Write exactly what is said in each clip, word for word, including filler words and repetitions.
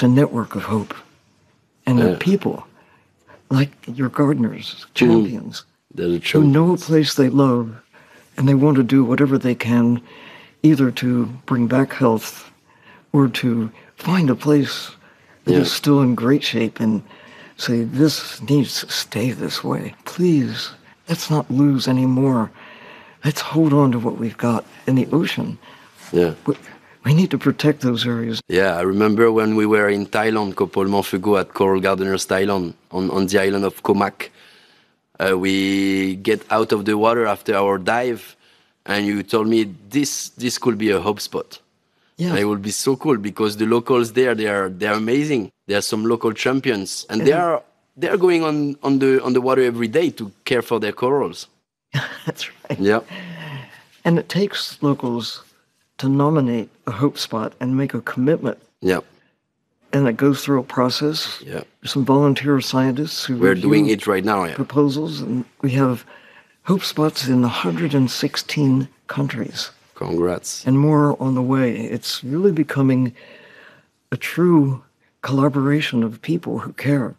It's a network of hope. And Yeah. the people, like your gardeners, champions, They're the who know a champions. place they love and they want to do whatever they can, either to bring back health or to find a place that Yeah. is still in great shape and say, this needs to stay this way. Please, let's not lose any more. Let's hold on to what we've got in the ocean. Yeah. We, we need to protect those areas. Yeah, I remember when we were in Thailand, Kopol Montfugo at Coral Gardeners Thailand, on, on the island of Komak. Uh, we get out of the water after our dive, and you told me this this could be a hope spot. Yeah. And it will be so cool because the locals there, they are they are amazing. There are some local champions, and they are they are going on, on the on the water every day to care for their corals. That's right. Yeah, And it takes locals to nominate a hope spot and make a commitment. yeah, And it goes through a process. yeah. There's some volunteer scientists who We're review doing it right now. Yeah, proposals, and we have hope spots in one hundred sixteen countries congrats. and more on the way. It's really becoming a true collaboration of people who care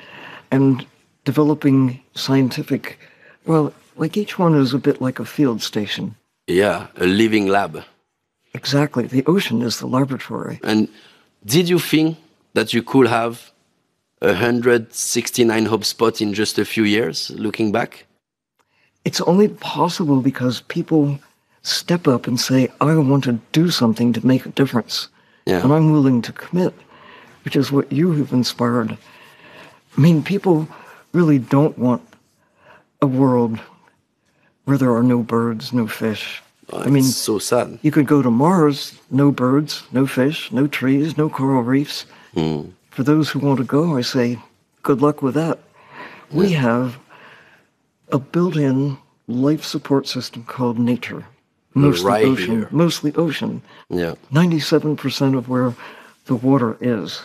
and developing scientific, well, like each one is a bit like a field station. Yeah, a living lab. Exactly. The ocean is the laboratory. And did you think that you could have one hundred sixty-nine hope spots in just a few years, looking back? It's only possible because people step up and say, I want to do something to make a difference. Yeah. And I'm willing to commit, which is what you have inspired. I mean, people really don't want a world where there are no birds, no fish. Oh, I mean, it's so sad. you could go to Mars, no birds, no fish, no trees, no coral reefs. Mm. For those who want to go, I say, good luck with that. We have a built-in life support system called nature. Mostly Right ocean. here. Mostly ocean. Yeah, ninety-seven percent of where the water is.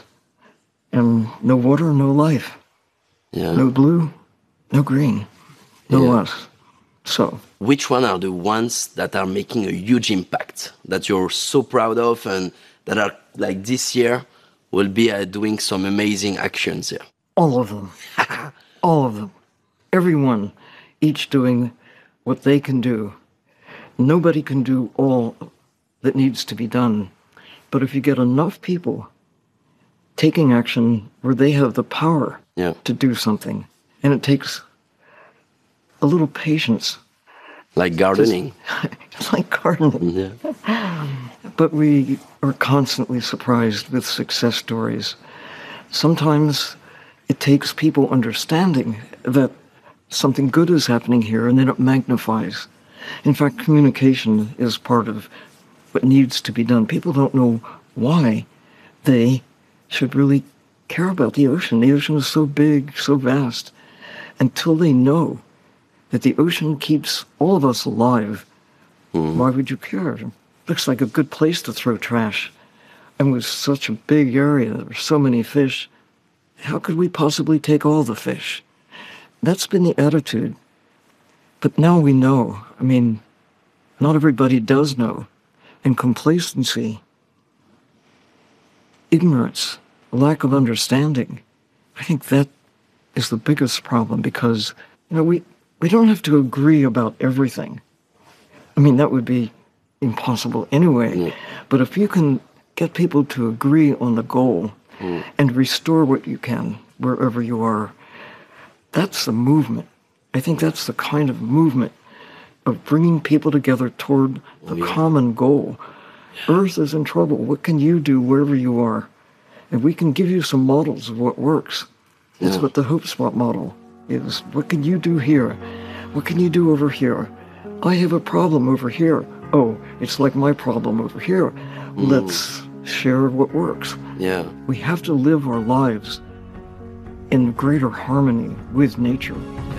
And no water, no life. yeah. No blue, no green, no Yeah. us. So, Which one are the ones that are making a huge impact, that you're so proud of, and that are, like this year, will be uh, doing some amazing actions here? all of them. All of them. Everyone, each doing what they can do. Nobody can do all that needs to be done. But if you get enough people taking action where they have the power Yeah. to do something, and it takes a little patience, Like gardening. it's like gardening. Yeah. But we are constantly surprised with success stories. Sometimes it takes people understanding that something good is happening here, and then it magnifies. In fact, communication is part of what needs to be done. People don't know why they should really care about the ocean. The ocean is so big, so vast. Until they know that the ocean keeps all of us alive, why would you care? It looks like a good place to throw trash. And with such a big area, there are so many fish, how could we possibly take all the fish? That's been the attitude. But now we know. I mean, not everybody does know. And complacency, ignorance, lack of understanding, I think that is the biggest problem because, you know, we, we don't have to agree about everything. I mean, that would be impossible anyway. Yeah. But if you can get people to agree on the goal Mm. and restore what you can wherever you are, that's the movement. I think that's the kind of movement of bringing people together toward the Yeah. common goal. Earth is in trouble. What can you do wherever you are? And we can give you some models of what works. That's Yeah. what the Hope Spot model is. What can you do here? What can you do over here? I have a problem over here. Oh, it's like my problem over here. Let's share what works. Yeah. We have to live our lives in greater harmony with nature.